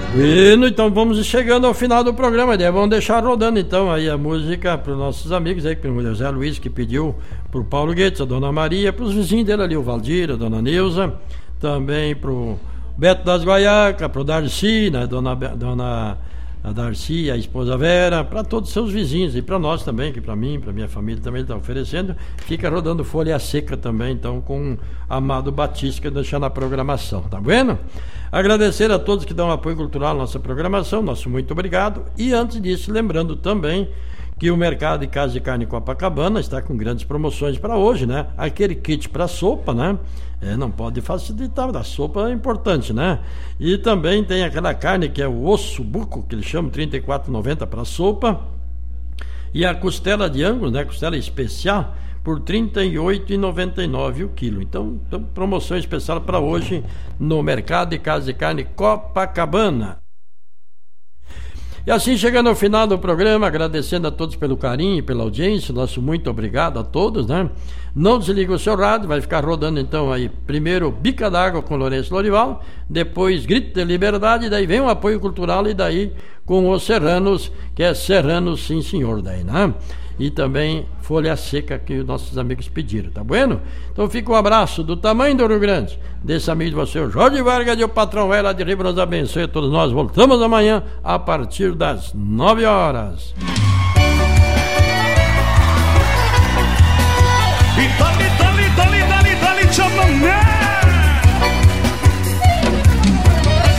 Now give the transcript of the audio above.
Bueno, então vamos chegando ao final do programa, né? Vamos deixar rodando então aí a música para os nossos amigos aí, para o José Luiz que pediu, para o Paulo Guedes, a Dona Maria, para os vizinhos dele ali, o Valdir, a Dona Neuza, também para o Beto das Guaiacas, para o Darcy, né? A Darcy, a esposa Vera, para todos os seus vizinhos e para nós também, que para mim, para minha família também está oferecendo. Fica rodando folha seca também, então, com Amado Batista, deixando na programação, tá vendo? Agradecer a todos que dão apoio cultural à nossa programação, nosso muito obrigado. E antes disso, lembrando também que o Mercado de Casa de Carne Copacabana está com grandes promoções para hoje, né? Aquele kit para sopa, né? Não pode facilitar, a sopa é importante, né? E também tem aquela carne que é o osso buco, que eles chamam, R$ 34,90 para sopa. E a costela de Angus, né? Costela especial, por R$ 38,99 o quilo. Então, promoção especial para hoje no Mercado de Casa de Carne Copacabana. E assim, chegando ao final do programa, agradecendo a todos pelo carinho e pela audiência, nosso muito obrigado a todos, né? Não desliga o seu rádio, vai ficar rodando então aí, primeiro Bica d'Água com Lourenço Lorival, depois Grito de Liberdade, daí vem um apoio cultural e daí com os Serranos, que é Serranos sim senhor daí, né? E também folha seca que os nossos amigos pediram, tá bueno? Então fica um abraço do tamanho do Rio Grande, desse amigo de você, o Jorge Vargas, e o patrão velho lá de Ribeirão, nos abençoe a todos nós. Voltamos amanhã a partir das 9 horas. E dali, chamamé!